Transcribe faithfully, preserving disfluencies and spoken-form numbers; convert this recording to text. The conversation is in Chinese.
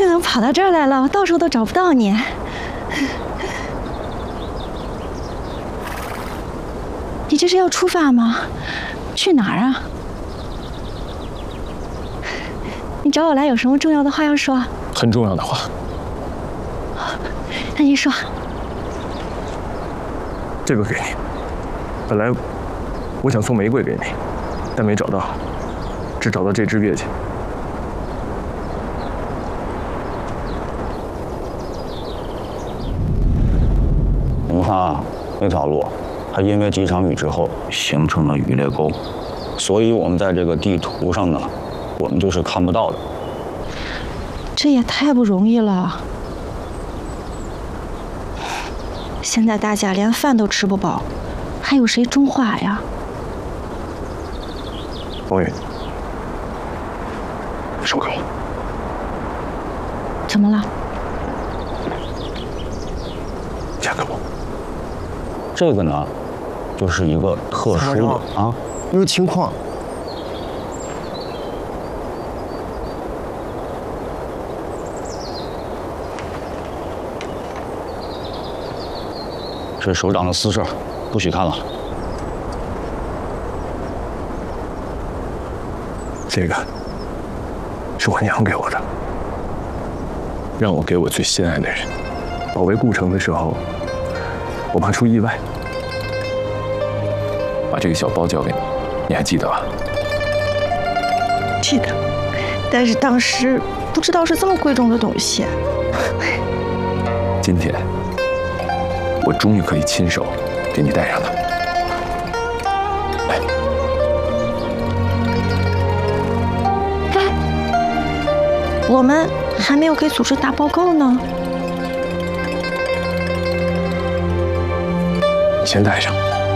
怎么跑到这儿来了？我到处都找不到你。你这是要出发吗？去哪儿啊？你找我来有什么重要的话要说？ 很重要的话。 那您说。 这个给你。本来我想送玫瑰给你，但没找到，只找到这支月季。 你看啊，那条路，它因为几场雨之后形成了雨裂沟，所以我们在这个地图上呢，我们就是看不到的。 这也太不容易了。现在大家连饭都吃不饱，还有谁种花呀？ 王宇，说给我。 怎么了？ 嫁给我。 这个呢，就是一个特殊的啊， 有情况。 这是首长的私事，不许看了。 这个是我娘给我的，让我给我最心爱的人保卫顾城的时候。 我怕出意外，把这个小包交给你，你还记得吧？ 记得，但是当时不知道是这么贵重的东西。 今天，我终于可以亲手给你戴上了。来， 哎，我们还没有给组织打报告呢。 先戴上。